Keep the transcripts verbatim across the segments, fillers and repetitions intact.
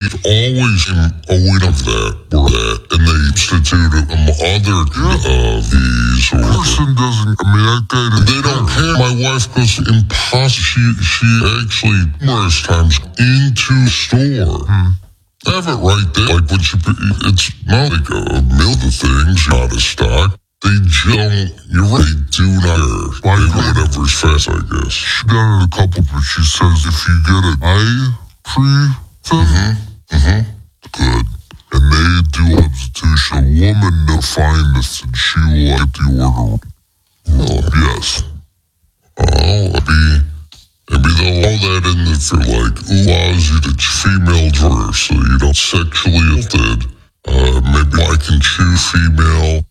always been aware of that or that, and they instituted um, other uh, these. Or person doesn't. I mean, that guy. They don't care. My wife goes impossible. She she actually numerous times into store. Hmm. I have it right there. Like when she, it's not like a million things out of stock. They don't, you're right, they do not care. They go whatever's fast, I guess. She done it a couple, but she says if you get it eye pre-fit, mm-hmm. Mm-hmm. good. And they do substitution. A woman will find this and she will get the order. Oh. Yes. Oh, it'd be, it'd be the, all that in there for like, allows you to female dress, so you don't sexually assaulted. Uh, maybe I can choose female.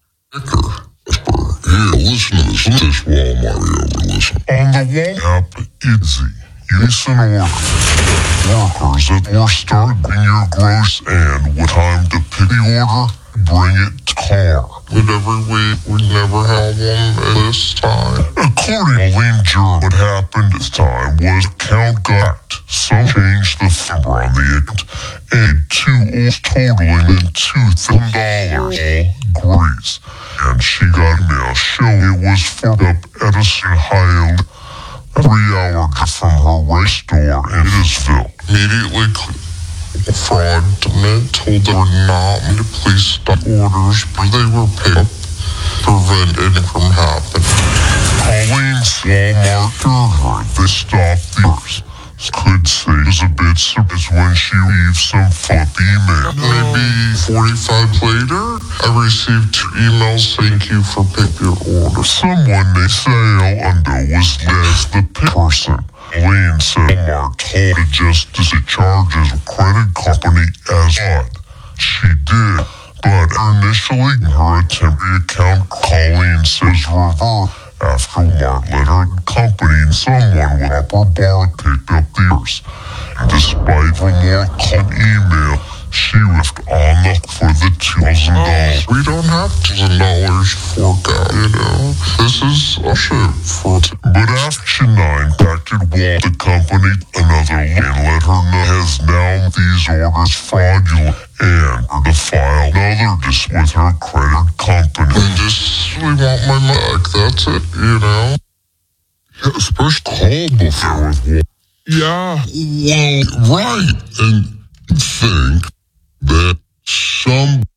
Here, listen to this. This Walmart over, listen. On the Walmart app, easy. You listen order. Workers at or start bring your gross and with time to pick the order, bring it to car. But every week, we never have one at this time. According to Lean Journal, what happened this time was account got some changed the number on the account and two old totaling in two thousand dollars. All agrees. And she got a mail showing it was filled up Edison Highland, three hour from her race store in Edisville. Immediately fraudulent, told they were not made to please stop orders, but they were paid up to prevent it from happening. Colleen's Walmart told her they stopped the orders. Could say it was a bit surprised when she leaves some flip email. Maybe forty-five later, I received two emails thank you for picking your order. Someone they say under was as the person. Colleen said Walmart told it just as it charges a credit company as odd. She did, but initially her temporary account, Colleen says revert. After Walmart let her company and someone with upper bar picked up the orders. Despite Walmart called email, she left on the for the two thousand dollars. We don't have two thousand dollars fork out, you know. This is a shit for t- But after nine contacted Walt, the company, another and let her know has now these orders fraudulent and her to file another just with her credit company. I just really want my money back, that's it, you know. Yeah, especially call before with Walt. Yeah. Well, right, and think that some